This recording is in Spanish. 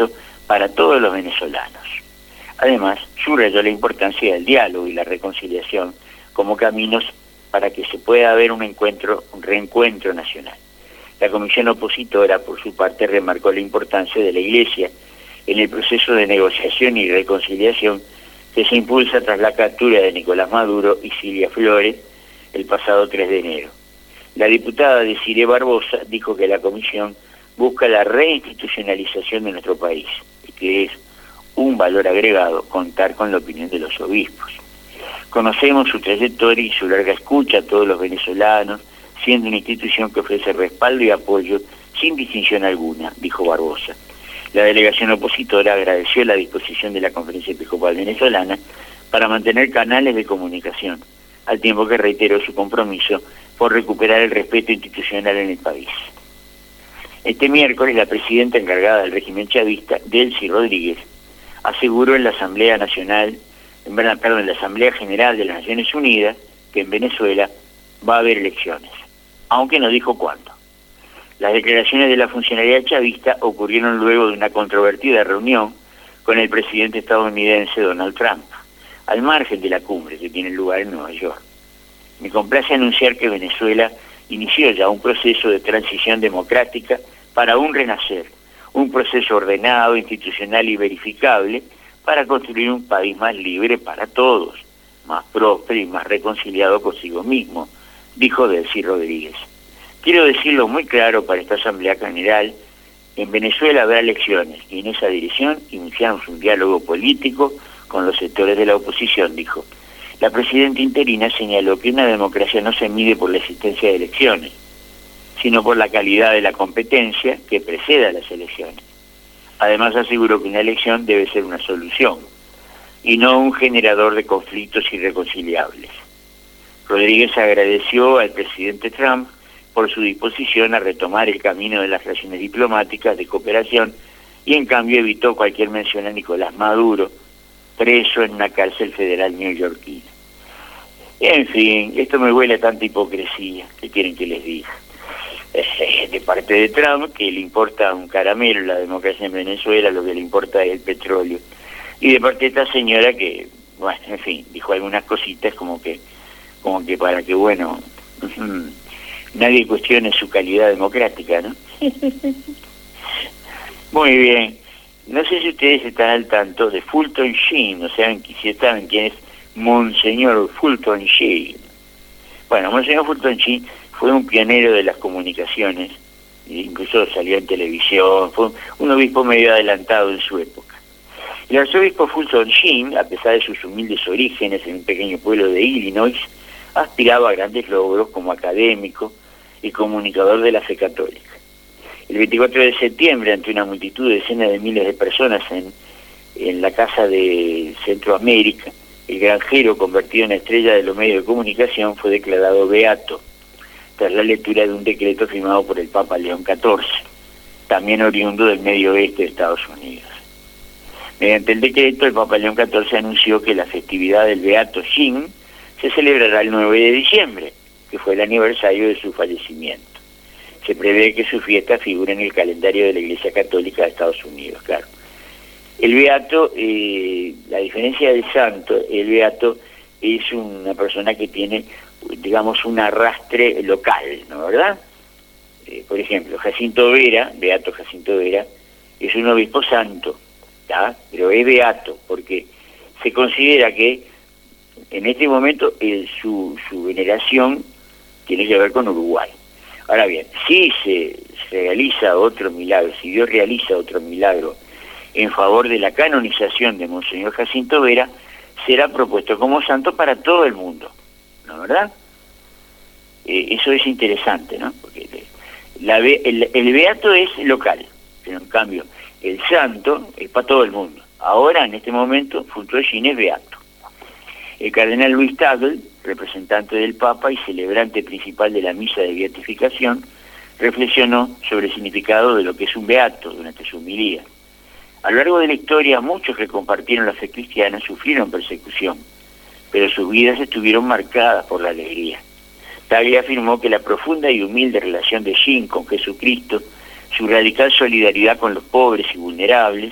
respeto para todos los venezolanos. Además, subrayó la importancia del diálogo y la reconciliación como caminos para que se pueda haber un reencuentro nacional. La comisión opositora, por su parte, remarcó la importancia de la Iglesia en el proceso de negociación y reconciliación que se impulsa tras la captura de Nicolás Maduro y Silvia Flores el pasado 3 de enero. La diputada Desiree Barbosa dijo que la comisión busca la reinstitucionalización de nuestro país y que es un valor agregado contar con la opinión de los obispos. Conocemos su trayectoria y su larga escucha a todos los venezolanos, siendo una institución que ofrece respaldo y apoyo sin distinción alguna, dijo Barbosa. La delegación opositora agradeció la disposición de la Conferencia Episcopal Venezolana para mantener canales de comunicación, al tiempo que reiteró su compromiso por recuperar el respeto institucional en el país. Este miércoles, la presidenta encargada del régimen chavista, Delcy Rodríguez, aseguró en la Asamblea General de las Naciones Unidas que en Venezuela va a haber elecciones, aunque no dijo cuándo. Las declaraciones de la funcionaria chavista ocurrieron luego de una controvertida reunión con el presidente estadounidense Donald Trump, al margen de la cumbre que tiene lugar en Nueva York. Me complace anunciar que Venezuela inició ya un proceso de transición democrática para un renacer, un proceso ordenado, institucional y verificable para construir un país más libre para todos, más próspero y más reconciliado consigo mismo, dijo Delcy Rodríguez. Quiero decirlo muy claro para esta Asamblea General, en Venezuela habrá elecciones y en esa dirección iniciamos un diálogo político con los sectores de la oposición, dijo. La presidenta interina señaló que una democracia no se mide por la existencia de elecciones, sino por la calidad de la competencia que precede a las elecciones. Además aseguró que una elección debe ser una solución y no un generador de conflictos irreconciliables. Rodríguez agradeció al presidente Trump por su disposición a retomar el camino de las relaciones diplomáticas de cooperación y en cambio evitó cualquier mención a Nicolás Maduro, preso en una cárcel federal neoyorquina. En fin, esto me huele a tanta hipocresía, ¿qué quieren que les diga? De parte de Trump, que le importa un caramelo la democracia en Venezuela, lo que le importa es el petróleo. Y de parte de esta señora que, bueno, en fin, dijo algunas cositas como que para que, bueno, nadie cuestione su calidad democrática, ¿no? Muy bien. No sé si ustedes están al tanto de Fulton Sheen, no saben si saben quién es Monseñor Fulton Sheen. Bueno, Monseñor Fulton Sheen fue un pionero de las comunicaciones, incluso salió en televisión, fue un obispo medio adelantado en su época. El arzobispo Fulton Sheen, a pesar de sus humildes orígenes en un pequeño pueblo de Illinois, aspiraba a grandes logros como académico y comunicador de la fe católica. El 24 de septiembre, ante una multitud de decenas de miles de personas en la Casa de Centroamérica, el granjero, convertido en estrella de los medios de comunicación, fue declarado beato, tras la lectura de un decreto firmado por el Papa León XIV, también oriundo del medio oeste de Estados Unidos. Mediante el decreto, el Papa León XIV anunció que la festividad del beato Sheen se celebrará el 9 de diciembre, que fue el aniversario de su fallecimiento. Se prevé que su fiesta figure en el calendario de la Iglesia Católica de Estados Unidos, claro. El beato, la diferencia del santo, el beato es una persona que tiene, digamos, un arrastre local, ¿no, verdad? Por ejemplo, Jacinto Vera, beato Jacinto Vera, es un obispo santo, ¿tá? Pero es beato porque se considera que en este momento su veneración tiene que ver con Uruguay. Ahora bien, si se realiza otro milagro, si Dios realiza otro milagro en favor de la canonización de Monseñor Jacinto Vera, será propuesto como santo para todo el mundo, ¿no, verdad? Eso es interesante, ¿no? Porque el beato es local, pero en cambio el santo es para todo el mundo. Ahora, en este momento, Fulton Sheen es beato. El cardenal Luis Tagle, representante del Papa y celebrante principal de la misa de beatificación, reflexionó sobre el significado de lo que es un beato durante su homilía. A lo largo de la historia, muchos que compartieron la fe cristiana sufrieron persecución, pero sus vidas estuvieron marcadas por la alegría. Tagle afirmó que la profunda y humilde relación de Sheen con Jesucristo, su radical solidaridad con los pobres y vulnerables,